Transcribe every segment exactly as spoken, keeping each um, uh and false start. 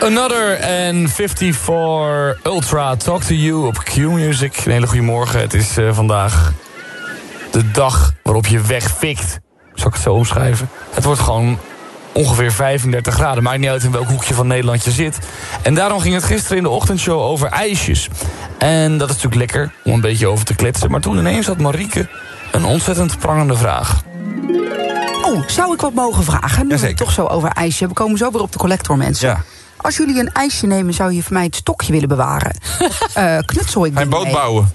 Another en vijfenvijftig Ultra, Talk to You op Q-Music. Een hele goede morgen. Het is uh, vandaag de dag waarop je wegfikt. Zal ik het zo omschrijven? Het wordt gewoon ongeveer vijfendertig graden. Maakt niet uit in welk hoekje van Nederland je zit. En daarom ging het gisteren in de ochtendshow over ijsjes. En dat is natuurlijk lekker om een beetje over te kletsen. Maar toen ineens had Marieke een ontzettend prangende vraag. Oh, zou ik wat mogen vragen? Nu Ja, we het toch zo over ijsje. We komen zo weer op de collector, mensen. Ja. Als jullie een ijsje nemen, zou je voor mij het stokje willen bewaren? uh, knutsel ik Geen dingen boot mee? bouwen.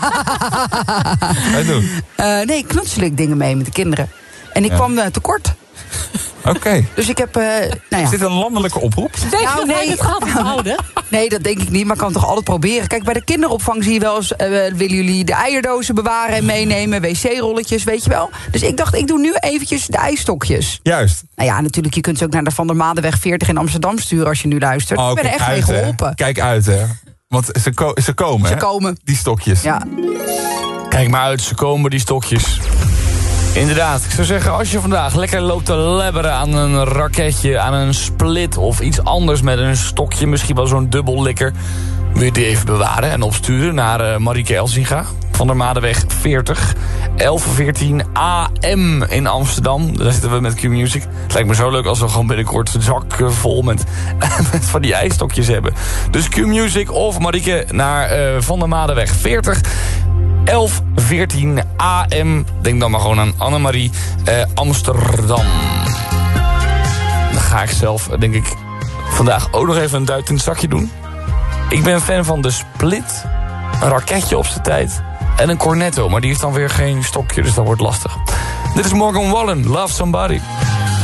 Wat doen? Uh, nee, knutsel ik dingen mee met de kinderen. En ik Ja. kwam uh, tekort. Oké. Okay. Dus ik heb... Uh, nou ja. Is dit een landelijke oproep? Denk je Nou, dat wij nee. het gaan houden? Nee, dat denk ik niet, maar ik kan het toch altijd proberen. Kijk, bij de kinderopvang zie je wel eens... Uh, willen jullie de eierdozen bewaren en meenemen? wc-rolletjes, weet je wel? Dus ik dacht, ik doe nu eventjes de ijsstokjes. Juist. Nou ja, natuurlijk, je kunt ze ook naar de Van der Madeweg veertig in Amsterdam sturen... als je nu luistert. Oh, ik ben er kijk echt mee uit, hè. geholpen. Kijk uit, hè. Want ze, ko- ze komen, Ze hè? komen. Die stokjes. Ja. Kijk maar uit, ze komen die stokjes. Inderdaad, ik zou zeggen, als je vandaag lekker loopt te lebberen aan een raketje, aan een split of iets anders met een stokje, misschien wel zo'n dubbellikker, wil je die even bewaren en opsturen naar uh, Marieke Elsinga, Van der Madeweg veertig, elf veertien A M in Amsterdam. Daar zitten we met Q-Music. Het lijkt me zo leuk als we gewoon binnenkort een zak uh, vol met, met van die ijsstokjes hebben. Dus Q-Music of Marieke naar uh, Van der Madeweg veertig, elf veertien A M. Denk dan maar gewoon aan Annemarie, eh, Amsterdam. Dan ga ik zelf, denk ik, vandaag ook nog even een duit in het zakje doen. Ik ben fan van de Split, een raketje op zijn tijd en een cornetto. Maar die heeft dan weer geen stokje, dus dat wordt lastig. Dit is Morgan Wallen, Love Somebody.